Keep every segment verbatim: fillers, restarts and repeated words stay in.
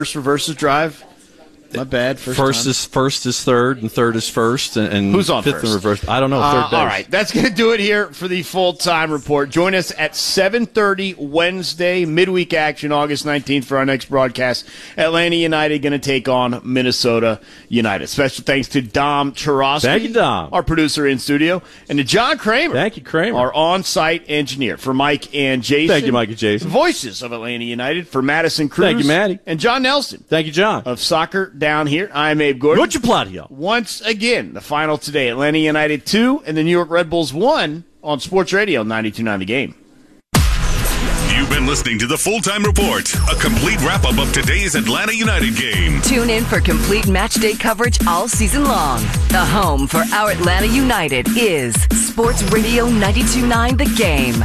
First reverses drive. My bad. First, first time. is first is third, and third is first, and, and who's on fifth first? and reverse. I don't know. Uh, Third base. all right, that's going to do it here for the full-time report. Join us at seven thirty Wednesday, midweek action, August nineteenth for our next broadcast. Atlanta United going to take on Minnesota United. Special thanks to Dom Charosky, Thank you, Dom, our producer in studio, and to John Kramer. Thank you, Kramer, our on-site engineer. For Mike and Jason. Thank you, Mike and Jason. Voices of Atlanta United for Madison Cruz. Thank you, Maddie. And John Nelson. Thank you, John. Of Soccer Down Here. I'm Abe Gordon. What's your plot here? Once again, the final today, Atlanta United two and the New York Red Bulls one on Sports Radio ninety-two point nine The Game. You've been listening to the Full-Time Report, a complete wrap-up of today's Atlanta United game. Tune in for complete match day coverage all season long. The home for our Atlanta United is Sports Radio ninety-two point nine The Game.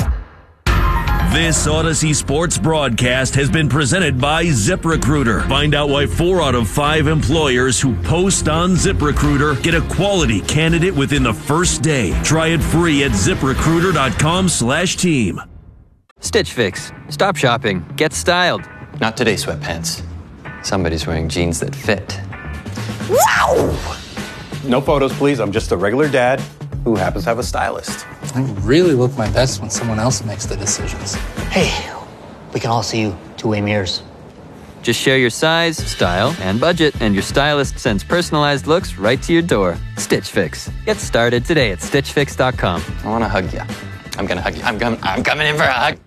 This Odyssey Sports broadcast has been presented by ZipRecruiter. Find out why four out of five employers who post on ZipRecruiter get a quality candidate within the first day. Try it free at ZipRecruiter.com slash team. Stitch Fix. Stop shopping. Get styled. Not today, sweatpants. Somebody's wearing jeans that fit. Wow! No photos, please. I'm just a regular dad who happens to have a stylist. I really look my best when someone else makes the decisions. Hey, we can all see you two-way mirrors. Just share your size, style, and budget, and your stylist sends personalized looks right to your door. Stitch Fix. Get started today at stitch fix dot com. I want to hug you. I'm going to hug you. I'm, com- I'm coming in for a hug.